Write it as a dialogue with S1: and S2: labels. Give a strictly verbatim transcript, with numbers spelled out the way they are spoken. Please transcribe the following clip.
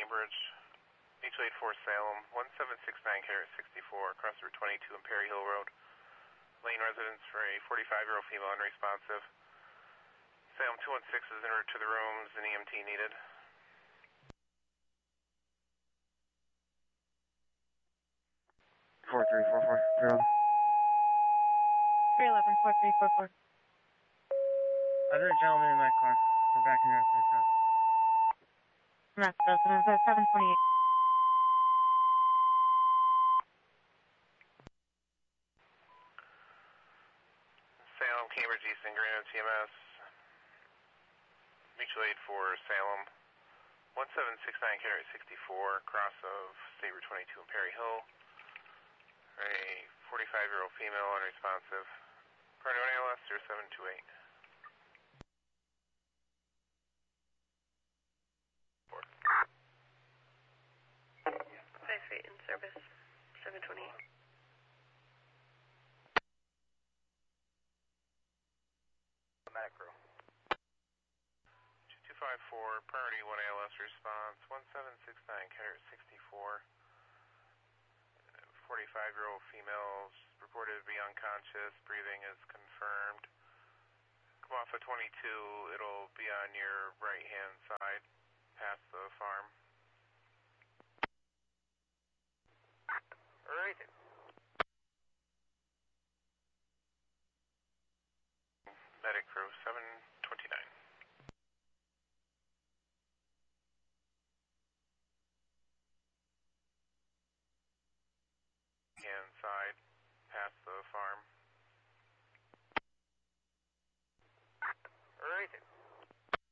S1: Cambridge, mutual aid four Salem, one seven six nine carrier sixty-four, across Route twenty-two and Perry Hill Road. Lane residence for a forty-five-year-old female unresponsive. Salem two one six is en route to the rooms, an E M T needed.
S2: four three four four, zero.
S3: three eleven, four three four four.
S2: Other gentleman in my car. We're back in the residence house.
S3: That's residence at seven twenty-eight.
S1: Salem, Cambridge, Easton, Grand T M S. Mutual aid for Salem, one seven six nine carrier sixty-four, cross of State Route twenty-two and Perry Hill. A forty-five-year-old female unresponsive. Priority one A L S zero seven two eight.
S4: Five feet in service, seven twenty-eight.
S1: Macro. two two five four, priority one A L S response, one seven six nine carrier sixty-four. forty-five-year-old female reported to be unconscious, breathing is confirmed. Come off of twenty-two, it'll be on your right-hand side, past the farm. Alright. Medic crew seven twenty-nine. Hand side, past the farm. Alright.